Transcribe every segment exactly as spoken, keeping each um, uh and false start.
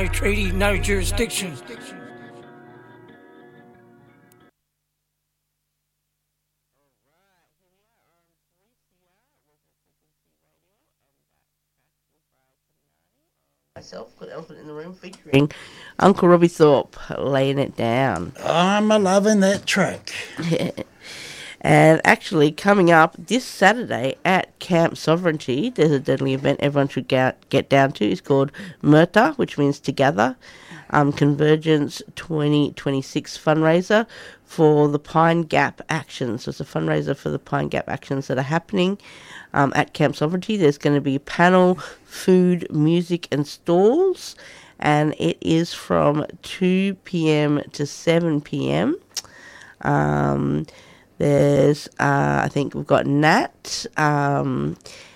no treaty, no jurisdiction. Myself, Got Elephant in the Room, featuring Uncle Robbie Thorpe, laying it down. I'm a loving that track. And actually, coming up this Saturday at Camp Sovereignty, there's a deadly event everyone should get, get down to. It's called MURTA, which means Together. Um, Convergence twenty twenty-six fundraiser for the Pine Gap Actions. So it's a fundraiser for the Pine Gap Actions that are happening um, at Camp Sovereignty. There's going to be panel, food, music and stalls. And it is from two p.m. to seven p.m. Um... There's, uh, I think we've got Nat um,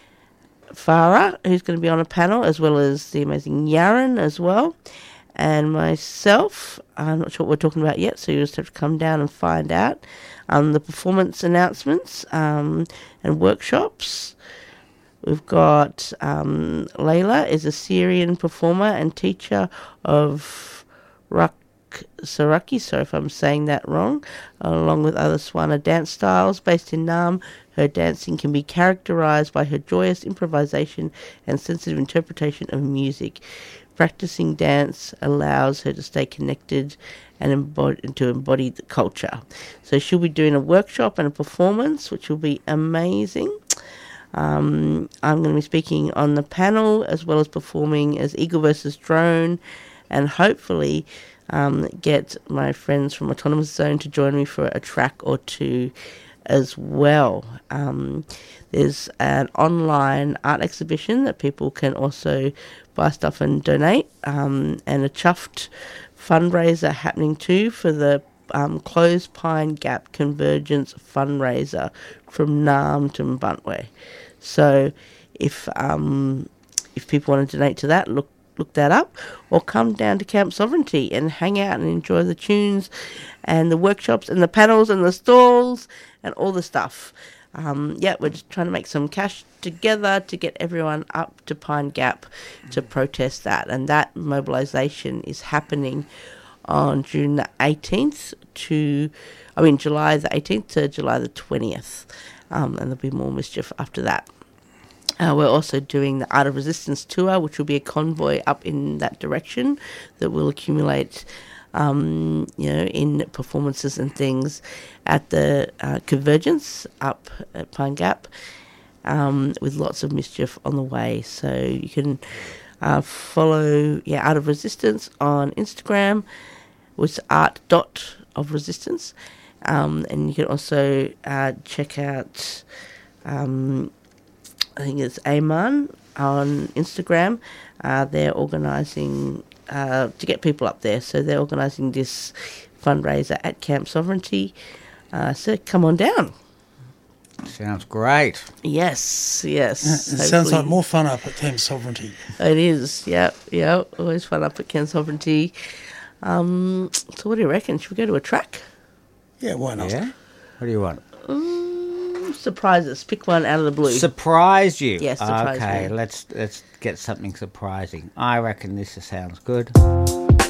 Farah, who's going to be on a panel, as well as the amazing Yaren as well. And myself, I'm not sure what we're talking about yet, so you just have to come down and find out. Um, the performance announcements um, and workshops. We've got um, Layla is a Syrian performer and teacher of Rak Saraki, sorry if I'm saying that wrong, along with other Swana dance styles. Based in Nam, her dancing can be characterized by her joyous improvisation and sensitive interpretation of music. Practicing dance allows her to stay connected and embody, to embody the culture. So she'll be doing a workshop and a performance, which will be amazing. Um, I'm going to be speaking on the panel as well as performing as Eagle versus Drone, and hopefully Um, get my friends from Autonomous Zone to join me for a track or two as well. Um, there's an online art exhibition that people can also buy stuff and donate, um, and a chuffed fundraiser happening too for the um, Closed Pine Gap Convergence fundraiser from Naarm to Mbuntwe. So if um, if people want to donate to that, look look that up, or come down to Camp Sovereignty and hang out and enjoy the tunes and the workshops and the panels and the stalls and all the stuff. Um, yeah, we're just trying to make some cash together to get everyone up to Pine Gap to protest that. And that mobilisation is happening on June the eighteenth to, I mean, July the eighteenth to July the twentieth. Um, and there'll be more mischief after that. Uh, we're also doing the Art of Resistance tour, which will be a convoy up in that direction that will accumulate, um, you know, in performances and things at the uh, Convergence up at Pine Gap, um, with lots of mischief on the way. So you can uh, follow yeah Art of Resistance on Instagram, with art dot of resistance, um, and you can also uh, check out. Um, I think it's Aman on Instagram. Uh, they're organising uh, to get people up there. So they're organising this fundraiser at Camp Sovereignty. Uh, so come on down. Sounds great. Yes, yes. It sounds like more fun up at Camp Sovereignty. It is, yeah, yeah. Always fun up at Camp Sovereignty. Um, so what do you reckon? Should we go to a track? Yeah, why not? Yeah? What do you want? Um, surprises. Pick one out of the blue. Surprise you? Yes, surprise okay, me. let's let's get something surprising. I reckon this sounds good.